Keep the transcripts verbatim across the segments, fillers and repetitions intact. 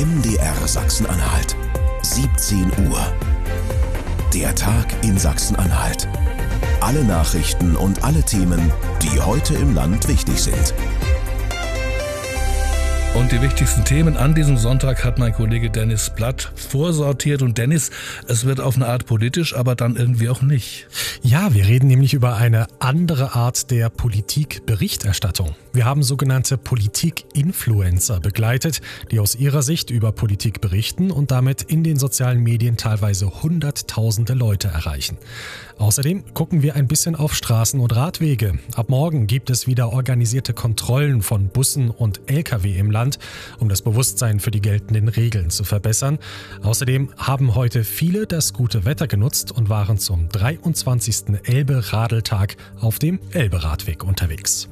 M D R Sachsen-Anhalt. siebzehn Uhr. Der Tag in Sachsen-Anhalt. Alle Nachrichten und alle Themen, die heute im Land wichtig sind. Und die wichtigsten Themen an diesem Sonntag hat mein Kollege Dennis Blatt vorsortiert. Und Dennis, es wird auf eine Art politisch, aber dann irgendwie auch nicht. Ja, wir reden nämlich über eine andere Art der Politikberichterstattung. Wir haben sogenannte Politik-Influencer begleitet, die aus ihrer Sicht über Politik berichten und damit in den sozialen Medien teilweise hunderttausende Leute erreichen. Außerdem gucken wir ein bisschen auf Straßen und Radwege. Ab morgen gibt es wieder organisierte Kontrollen von Bussen und L K W im Land, um das Bewusstsein für die geltenden Regeln zu verbessern. Außerdem haben heute viele das gute Wetter genutzt und waren zum dreiundzwanzigsten Elbe-Radeltag auf dem Elbe-Radweg unterwegs.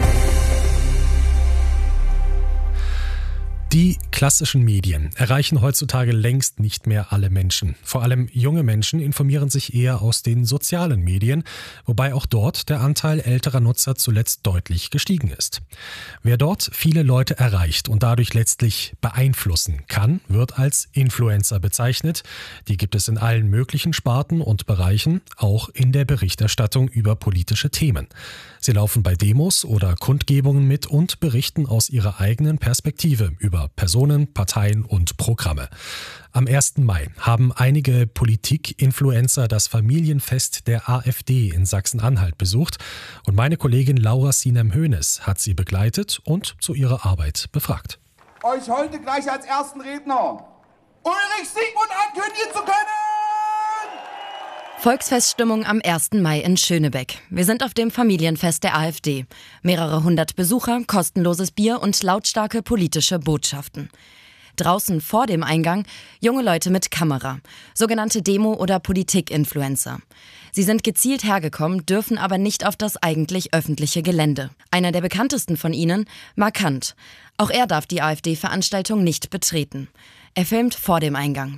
Die klassischen Medien erreichen heutzutage längst nicht mehr alle Menschen. Vor allem junge Menschen informieren sich eher aus den sozialen Medien, wobei auch dort der Anteil älterer Nutzer zuletzt deutlich gestiegen ist. Wer dort viele Leute erreicht und dadurch letztlich beeinflussen kann, wird als Influencer bezeichnet. Die gibt es in allen möglichen Sparten und Bereichen, auch in der Berichterstattung über politische Themen. Sie laufen bei Demos oder Kundgebungen mit und berichten aus ihrer eigenen Perspektive über Personen, Parteien und Programme. Am ersten Mai haben einige Politik-Influencer das Familienfest der AfD in Sachsen-Anhalt besucht und meine Kollegin Laura Sinem-Hoeneß hat sie begleitet und zu ihrer Arbeit befragt. Euch heute gleich als ersten Redner Ulrich Siegmund ankündigen zu können! Volksfeststimmung am ersten Mai in Schönebeck. Wir sind auf dem Familienfest der AfD. Mehrere hundert Besucher, kostenloses Bier und lautstarke politische Botschaften. Draußen vor dem Eingang junge Leute mit Kamera, sogenannte Demo- oder Politik-Influencer. Sie sind gezielt hergekommen, dürfen aber nicht auf das eigentlich öffentliche Gelände. Einer der bekanntesten von ihnen, Markant. Auch er darf die AfD-Veranstaltung nicht betreten. Er filmt vor dem Eingang.